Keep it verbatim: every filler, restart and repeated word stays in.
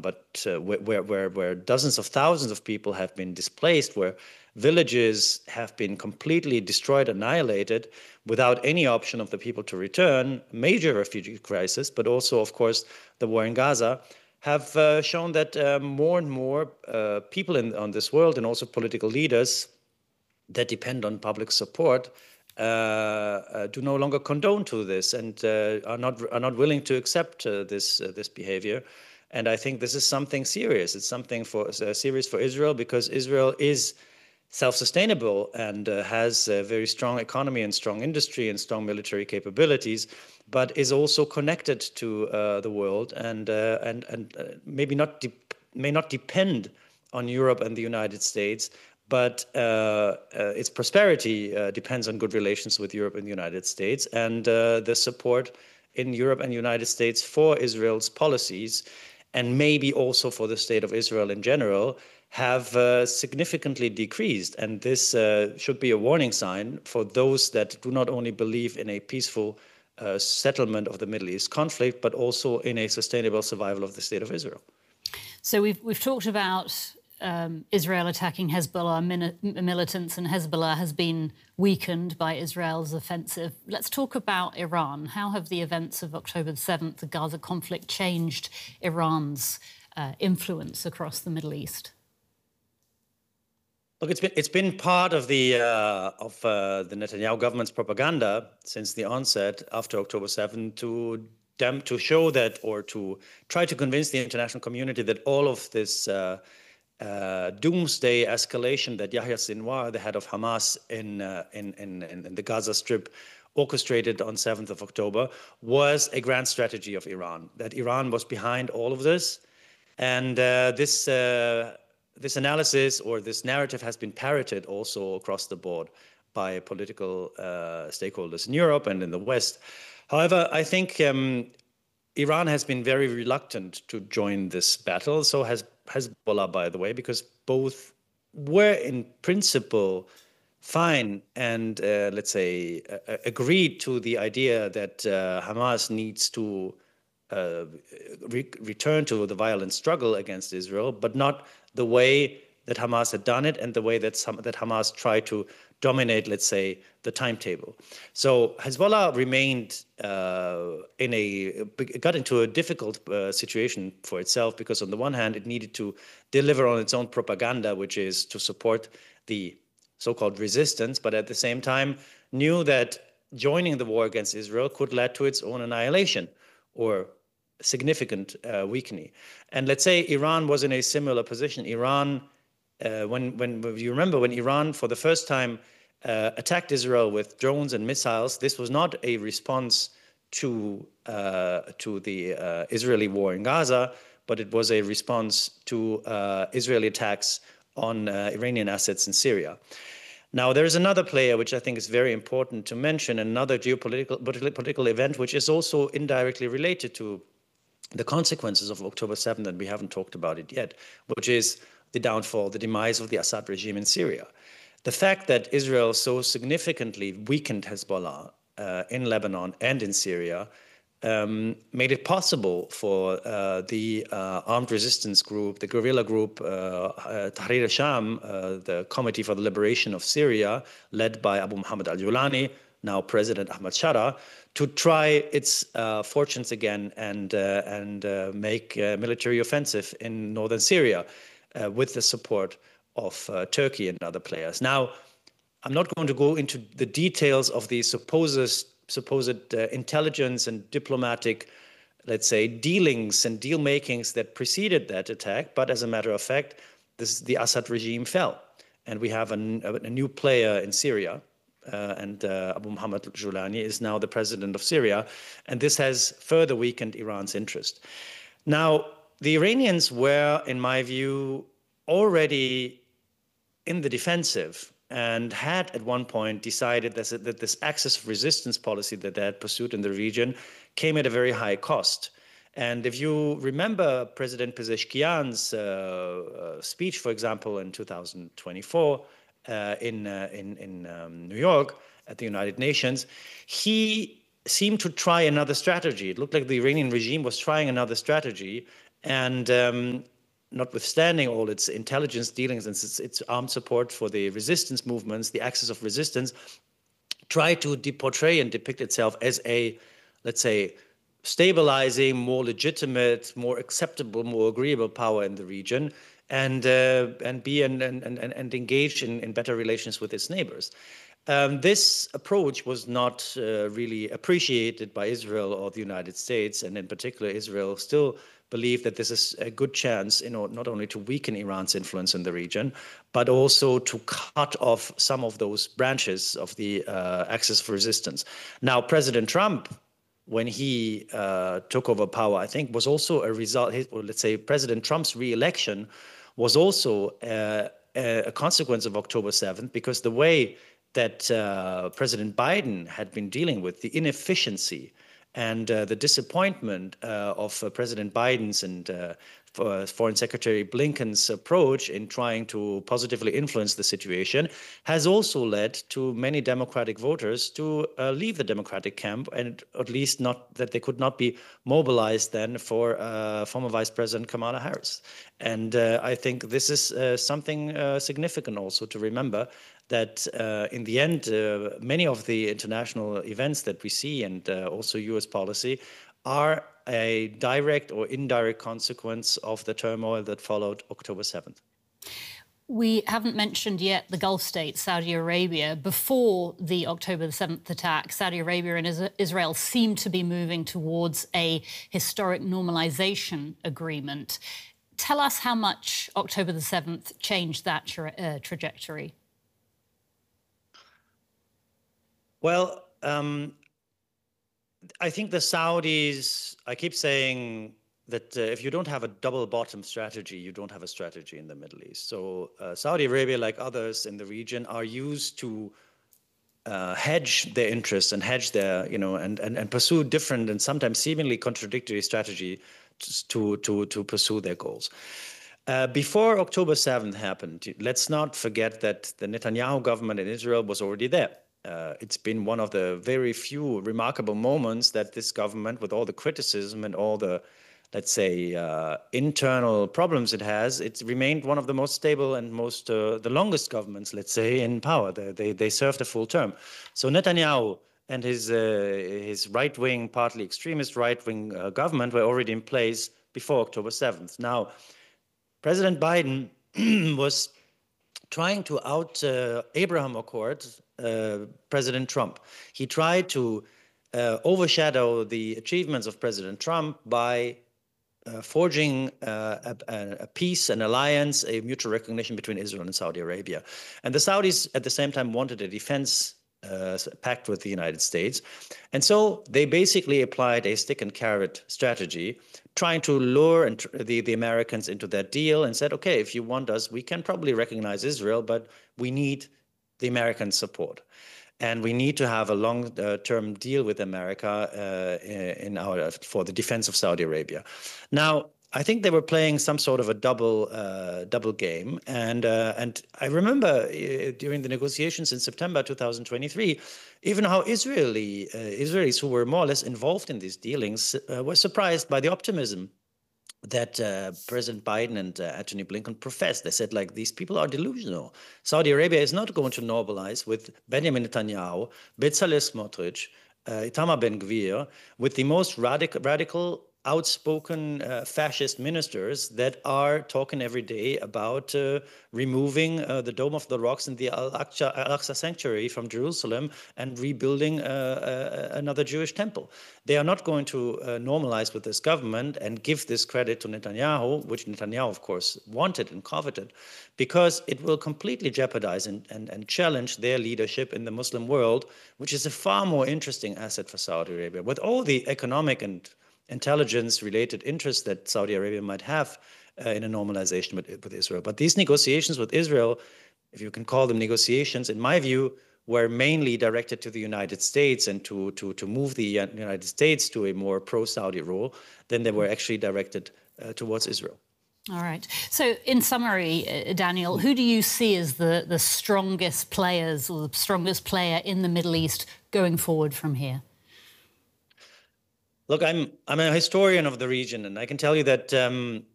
but uh, where, where, where dozens of thousands of people have been displaced, where villages have been completely destroyed, annihilated, without any option of the people to return, major refugee crisis, but also, of course, the war in Gaza, have uh, shown that uh, more and more uh, people in on this world, and also political leaders that depend on public support, uh, uh, do no longer condone to this, and uh, are not are not willing to accept uh, this uh, this behavior. And I think this is something serious. It's something for uh, serious for Israel, because Israel is self-sustainable and uh, has a very strong economy and strong industry and strong military capabilities, but is also connected to uh, the world, and uh, and and uh, maybe not de- may not depend on Europe and the United States, but uh, uh, its prosperity uh, depends on good relations with Europe and the United States, and uh, the support in Europe and the United States for Israel's policies, and maybe also for the state of Israel in general, have uh, significantly decreased. And this uh, should be a warning sign for those that do not only believe in a peaceful uh, settlement of the Middle East conflict, but also in a sustainable survival of the state of Israel. So we've, we've talked about um, Israel attacking Hezbollah min- militants, and Hezbollah has been weakened by Israel's offensive. Let's talk about Iran. How have the events of October the seventh, the Gaza conflict, changed Iran's uh, influence across the Middle East? Look, it's been it's been part of the uh, of uh, the Netanyahu government's propaganda since the onset after October seventh to them to show that, or to try to convince the international community that all of this uh, uh, doomsday escalation that Yahya Sinwar, the head of Hamas in uh, in, in in the Gaza Strip, orchestrated on seventh of October, was a grand strategy of Iran. That Iran was behind all of this, and uh, this. Uh, This analysis or this narrative has been parroted also across the board by political uh, stakeholders in Europe and in the West. However, I think um, Iran has been very reluctant to join this battle. So has Hezbollah, by the way, because both were in principle fine and, uh, let's say, uh, agreed to the idea that uh, Hamas needs to uh, re- return to the violent struggle against Israel, but not the way that Hamas had done it and the way that, some, that Hamas tried to dominate, let's say, the timetable. So Hezbollah remained uh, in a, got into a difficult uh, situation for itself, because on the one hand, it needed to deliver on its own propaganda, which is to support the so-called resistance, but at the same time knew that joining the war against Israel could lead to its own annihilation or significant uh, weakening. And let's say Iran was in a similar position. Iran, uh, when, when you remember when Iran for the first time uh, attacked Israel with drones and missiles, this was not a response to, uh, to the uh, Israeli war in Gaza, but it was a response to uh, Israeli attacks on uh, Iranian assets in Syria. Now, there is another player which I think is very important to mention, another geopolitical political event which is also indirectly related to the consequences of October seventh, and we haven't talked about it yet, which is the downfall, the demise of the Assad regime in Syria. The fact that Israel so significantly weakened Hezbollah uh, in Lebanon and in Syria um, made it possible for uh, the uh, armed resistance group, the guerrilla group, uh, uh, Tahrir al-Sham, uh, the Committee for the Liberation of Syria, led by Abu Muhammad al-Julani, now President Ahmad Shara, to try its uh, fortunes again and uh, and uh, make a military offensive in northern Syria uh, with the support of uh, Turkey and other players. Now, I'm not going to go into the details of the supposed supposed uh, intelligence and diplomatic, let's say, dealings and deal makings that preceded that attack, but as a matter of fact, this the Assad regime fell, and we have a, a new player in Syria. Uh, and uh, Abu Muhammad al-Julani is now the president of Syria, and this has further weakened Iran's interest. Now, the Iranians were, in my view, already in the defensive and had at one point decided that this axis of resistance policy that they had pursued in the region came at a very high cost. And if you remember President Pezeshkian's uh, uh, speech, for example, in two thousand twenty-four, Uh, in, uh, in, in um, New York at the United Nations, he seemed to try another strategy. It looked like the Iranian regime was trying another strategy And um, notwithstanding all its intelligence dealings and its, its armed support for the resistance movements, the axis of resistance, try to portray and depict itself as a, let's say, stabilizing, more legitimate, more acceptable, more agreeable power in the region, and uh, and be and and and, and engage in, in better relations with its neighbors. Um, this approach was not uh, really appreciated by Israel or the United States, and in particular, Israel still believed that this is a good chance, you know, not only to weaken Iran's influence in the region, but also to cut off some of those branches of the uh, axis of resistance. Now, President Trump, when he uh, took over power, I think was also a result, or let's say President Trump's re-election was also uh, a consequence of October seventh, because the way that uh, President Biden had been dealing with the inefficiency and uh, the disappointment uh, of uh, President Biden's and uh, Foreign Secretary Blinken's approach in trying to positively influence the situation has also led to many Democratic voters to uh, leave the Democratic camp, and at least not that they could not be mobilized then for uh, former Vice President Kamala Harris. And uh, I think this is uh, something uh, significant also to remember, that uh, in the end, uh, many of the international events that we see, and uh, also U S policy, are a direct or indirect consequence of the turmoil that followed October seventh. We haven't mentioned yet the Gulf states, Saudi Arabia. Before the October seventh attack, Saudi Arabia and Israel seemed to be moving towards a historic normalization agreement. Tell us how much October the seventh changed that tra uh, trajectory. Well, um, I think the Saudis, I keep saying that uh, if you don't have a double bottom strategy, you don't have a strategy in the Middle East. So uh, Saudi Arabia, like others in the region, are used to uh, hedge their interests and hedge their, you know, and, and, and pursue different and sometimes seemingly contradictory strategy to, to, to pursue their goals. Uh, before October seventh happened, let's not forget that the Netanyahu government in Israel was already there. Uh, it's been one of the very few remarkable moments that this government, with all the criticism and all the, let's say, uh, internal problems it has, it's remained one of the most stable and most, uh, the longest governments, let's say, in power. They, they, they served a full term. So Netanyahu and his, uh, his right-wing, partly extremist right-wing uh, government were already in place before October seventh. Now, President Biden was trying to out uh, Abraham Accord uh, President Trump. He tried to uh, overshadow the achievements of President Trump by uh, forging uh, a, a peace, an alliance, a mutual recognition between Israel and Saudi Arabia. And the Saudis at the same time wanted a defense uh, pact with the United States. And so they basically applied a stick and carrot strategy, trying to lure and the, the Americans into that deal, and said, okay, if you want us, we can probably recognize Israel, but we need the American support. And we need to have a long-term deal with America uh, in our, for the defense of Saudi Arabia. Now, I think they were playing some sort of a double uh, double game. And, uh, and I remember uh, during the negotiations in September two thousand twenty-three, even how Israeli, uh, Israelis who were more or less involved in these dealings uh, were surprised by the optimism that uh, President Biden and uh, Antony Blinken professed. They said, like, these people are delusional. Saudi Arabia is not going to normalize with Benjamin Netanyahu, Bezalel Smotrich, uh, Itamar Ben-Gvir, with the most radical, radical outspoken uh, fascist ministers that are talking every day about uh, removing uh, the Dome of the Rocks and the Al-Aqsa, Al-Aqsa Sanctuary from Jerusalem and rebuilding uh, uh, another Jewish temple. They are not going to uh, normalize with this government and give this credit to Netanyahu, which Netanyahu, of course, wanted and coveted, because it will completely jeopardize and, and, and challenge their leadership in the Muslim world, which is a far more interesting asset for Saudi Arabia. With all the economic and intelligence-related interests that Saudi Arabia might have uh, in a normalization with, with Israel. But these negotiations with Israel, if you can call them negotiations, in my view, were mainly directed to the United States and to, to, to move the United States to a more pro-Saudi role than they were actually directed uh, towards Israel. All right. So in summary, uh, Daniel, who do you see as the, the strongest players or the strongest player in the Middle East going forward from here? Look, I'm I'm a historian of the region, and I can tell you that um,